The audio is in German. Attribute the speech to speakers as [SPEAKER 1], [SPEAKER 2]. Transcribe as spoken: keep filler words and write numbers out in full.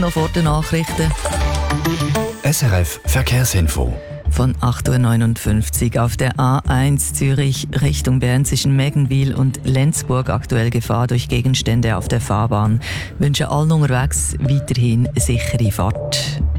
[SPEAKER 1] Noch vor den Nachrichten.
[SPEAKER 2] S R F Verkehrsinfo.
[SPEAKER 1] Von acht Uhr neunundfünfzig auf der A eins Zürich Richtung Bern zwischen Meggenwil und Lenzburg aktuell Gefahr durch Gegenstände auf der Fahrbahn. Wünsche allen unterwegs weiterhin sichere Fahrt.